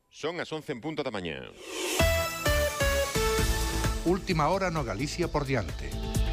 Son as 11:00 da mañá. Última hora no Galicia por diante.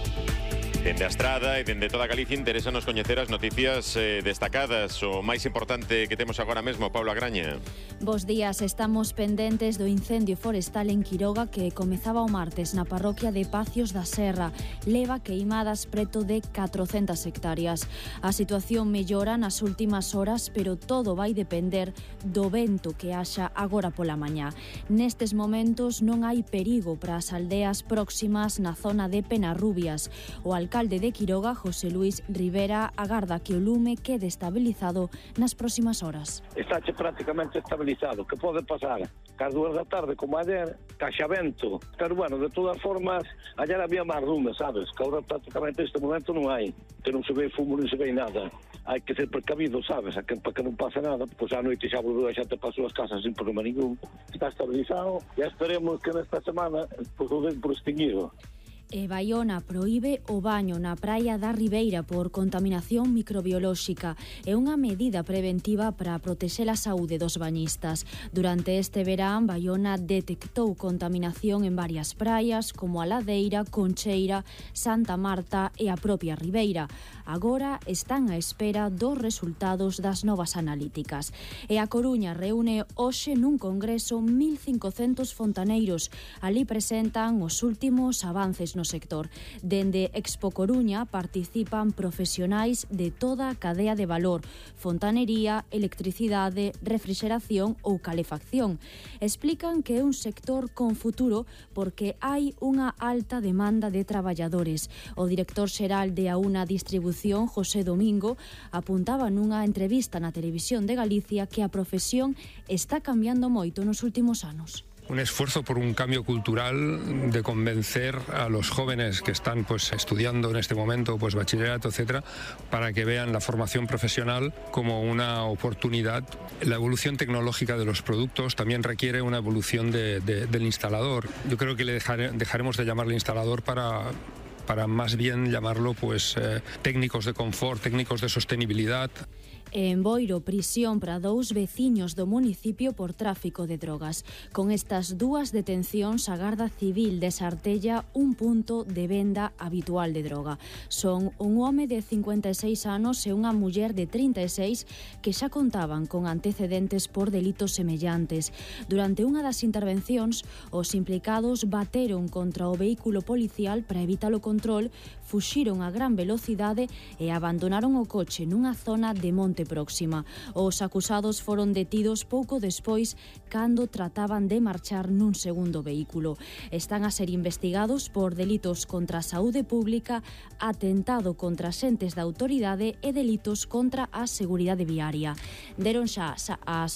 Dende a Estrada e dende toda Galicia interesanos coñecer as noticias destacadas. O máis importante que temos agora mesmo, Paula Graña. Bos días, estamos pendentes do incendio forestal en Quiroga que comezaba o martes na parroquia de Pacios da Serra. Leva queimadas preto de 400 hectáreas. A situación mellora nas últimas horas, pero todo vai depender do vento que haxa agora pola mañá. Nestes momentos non hai perigo para as aldeas próximas na zona de Penarrubias. O alcalde de Quiroga, José Luis Rivera, agarda que o lume quede estabilizado nas próximas horas. Estáche prácticamente estabilizado. Que pode pasar cas 2 da tarde como ayer, caxa vento. Pero bueno, de todas formas, ayer había máis lume, sabes? Que agora prácticamente neste momento non hai. Que non se ve fumo, non se ve nada. Hai que ser precavido, sabes? Para que non pase nada. Pois a noite xa volveu a xente para as súas casas sin problema ningún. Está estabilizado e esperemos que nesta semana pois o den por extinguido. E Baiona proíbe o baño na praia da Ribeira por contaminación microbiolóxica. É unha medida preventiva para protexer a saúde dos bañistas. Durante este verán, Baiona detectou contaminación en varias praias como a Ladeira, Concheira, Santa Marta e a propia Ribeira. Agora están á espera dos resultados das novas analíticas. E a Coruña reúne hoxe nun congreso 1.500 fontaneiros. Ali presentan os últimos avances no sector. Dende Expo Coruña participan profesionais de toda a cadea de valor: fontanería, electricidade, refrixeración ou calefacción. Explican que é un sector con futuro porque hai unha alta demanda de traballadores. O director xeral de Auna Distribución, José Domingo, apuntaba nunha entrevista na Televisión de Galicia que a profesión está cambiando moito nos últimos anos. Un esfuerzo por un cambio cultural de convencer a los jóvenes que están estudiando en este momento bachillerato, etcétera, para que vean la formación profesional como una oportunidad. La evolución tecnológica de los productos también requiere una evolución del instalador. Yo creo que dejaremos de llamarle instalador para más bien llamarlo técnicos de confort, técnicos de sostenibilidad. En Boiro, prisión para 2 veciños do municipio por tráfico de drogas. Con estas 2 detencións, a Garda Civil desartella un punto de venda habitual de droga. Son un home de 56 anos e unha muller de 36 que xa contaban con antecedentes por delitos semellantes. Durante unha das intervencións, os implicados bateron contra o vehículo policial para evitar o control, fuxiron a gran velocidade e abandonaron o coche nunha zona de Monte Próxima. Os acusados foron detidos pouco despois cando trataban de marchar nun segundo vehículo. Están a ser investigados por delitos contra a saúde pública, atentado contra xentes da autoridade e delitos contra a seguridade viaria. Deron xa as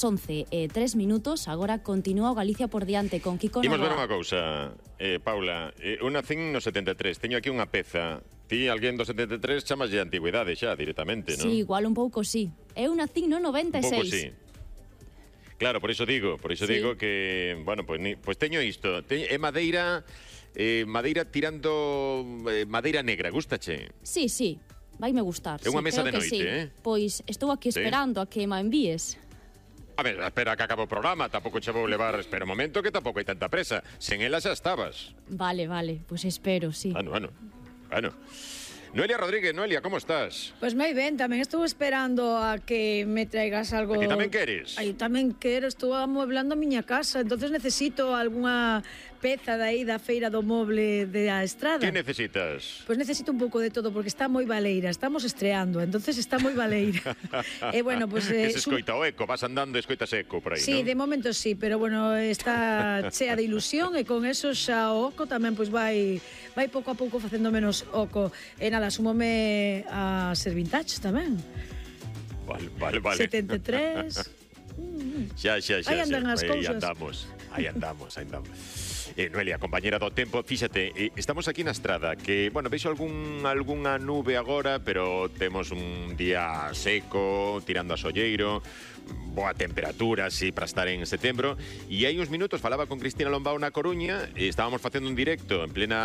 11:03, agora continúa o Galicia por diante con Kiko Novoa. Imos ver unha cousa, Paula, unha CIN no 73, teño aquí unha peza. Ti, alguén do 73, chamas de antigüidade xa, directamente, non? Sí, igual un pouco sí. É unha CIN no 96. Un pouco sí. Claro, por iso digo que, bueno, pues teño isto. É madeira tirando madeira negra, gústache? Sí, vaime gustar. É unha mesa de noite, Pois estou aquí esperando a que me envíes. A ver, espera que acabe o programa, tampouco che vou levar, espera un momento que tampouco hai tanta presa. Sen ela xa estabas. Vale, pois espero, sí. Bueno. Noelia Rodríguez, Noelia, ¿cómo estás? Pues moi ben, tamén estou esperando a que me traigas algo. ¿A ti tamén queres? Eu tamén quero, estou amueblando a miña casa, entonces necesito algunha peza de aí da feira do moble de a Estrada. Que necesitas? Pues necesito un pouco de todo, porque está moi baleira, estamos estreando, entonces está moi baleira. E bueno, pues que se escoita o eco, vas andando e escoitas eco por aí, sí, ¿no? De momento sí, pero bueno, está chea de ilusión e con eso xa o oco tamén pues vai pouco a pouco facendo menos oco. E nada, súmome a ser vintage tamén. Vale. 73. Xa. Aí andan as cousas. Aí andamos. Noelia, compañera do tempo, fíxate, estamos aquí na Estrada, que, bueno, veixo algunha nube agora, pero temos un día seco, tirando a solleiro, boa temperatura, así, para estar en setembro, e hai uns minutos falaba con Cristina Lombao na Coruña, e estábamos facendo un directo en plena